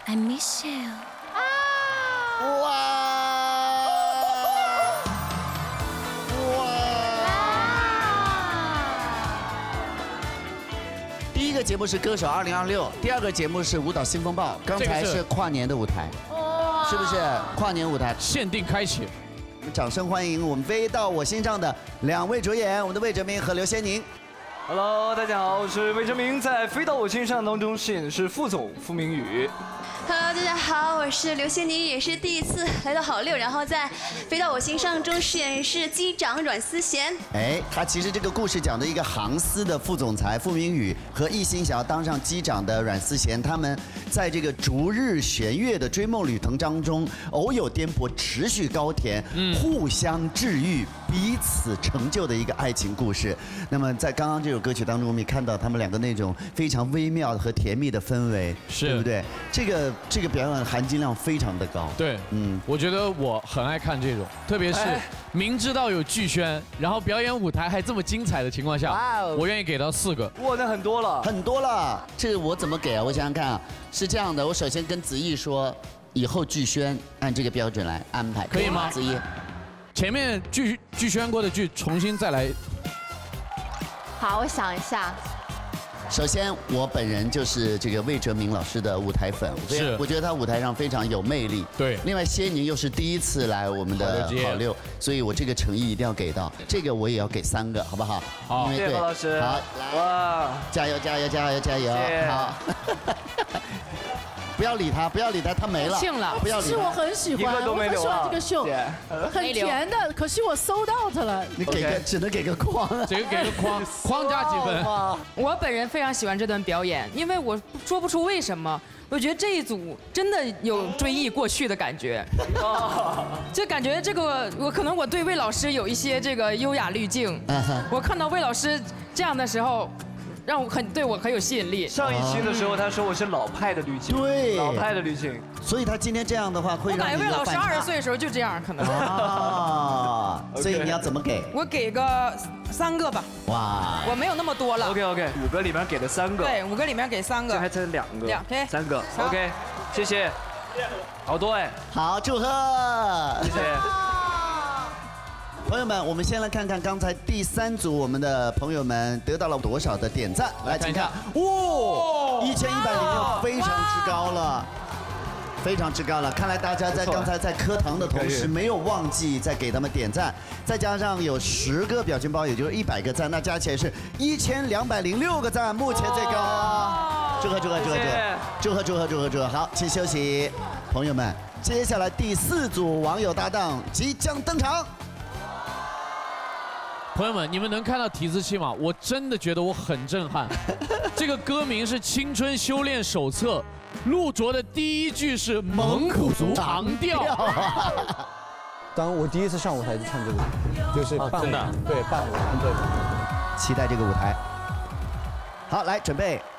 I miss you。 第一个节目是歌手2026，第二个节目是舞蹈新风暴，刚才是跨年的舞台，是不是跨年舞台限定开启？ 掌声欢迎我们飞到我心上的两位主演，我们的魏哲鸣和刘仙宁。 Hello， 大家好，我是魏哲鸣，在《飞到我心上》当中饰演的是副总付明宇。 Hello， 大家好，我是刘仙宁，也是第一次来到好六，然后在《飞到我心上》中饰演是机长阮思贤。 哎，他其实这个故事讲的一个航司的副总裁付明宇和一心想要当上机长的阮思贤，他们在这个逐日弦乐的追梦旅程当中，偶有颠簸，持续高甜，互相治愈，彼此成就的一个爱情故事。那么在刚刚这首歌曲当中，我们也看到他们两个那种非常微妙和甜蜜的氛围， 是对不对？这个表演含金量非常的高。 对，我觉得我很爱看这种，特别是明知道有巨宣，然后表演舞台还这么精彩的情况下，我愿意给到4个。 哇，那很多了， 很多了。这个我怎么给啊？我想想看啊，是这样的，我首先跟子毅说，以后剧宣按这个标准来安排， 可以吗？ 子毅， 前面剧宣过的剧重新再来。 好，我想一下。 首先，我本人就是这个魏哲鸣老师的舞台粉， 是， 我觉得他舞台上非常有魅力。 对。 另外，仙宁又是第一次来我们的好六，所以我这个诚意一定要给到。这个我也要给3个，好不好？ 好， 谢谢何老师。 好，来，哇，加油加油加油加油！好。不要理他，不要理他，他没了。 庆了， 不要理他。 其实我很喜欢，我很喜欢这个秀，很甜的。可惜我sold out了。 你给个只能给个框， 只能给个框加几分。 我本人非常喜欢这段表演，因为我说不出为什么，我觉得这一组真的有追忆过去的感觉。就感觉这个我可能我对魏老师有一些这个优雅滤镜，我看到魏老师这样的时候。让我对我很有吸引力。 上一期的时候，他说我是老派的滤镜， 对， 老派的滤镜。 所以他今天这样的话，会让我感觉魏老师20岁的时候就这样，可能。 啊，所以你要怎么给？ 我给个3个吧。哇，我没有那么多了。 OK， 5个里面给了3个。 对，5个里面给3个。 这还差2个。3个。OK， 谢谢。好多哎。 好，祝贺。 谢谢。 朋友们，我们先来看看刚才第3组我们的朋友们得到了多少的点赞。来，请看，哇，1106，非常之高了，非常之高了。看来大家在刚才在磕糖的同时，没有忘记再给他们点赞，再加上有10个表情包，也就是100个赞，那加起来是1206个赞，目前最高啊！祝贺祝贺祝贺祝贺祝贺祝贺祝贺！好，请休息，朋友们，接下来第4组网友搭档即将登场。 朋友们，你们能看到提字器吗？我真的觉得我很震撼。这个歌名是《青春修炼手册》，陆卓的第一句是蒙古族长调。 当我第一次上舞台就唱这个，就是真的， 对伴舞，对。 期待这个舞台。好，来准备。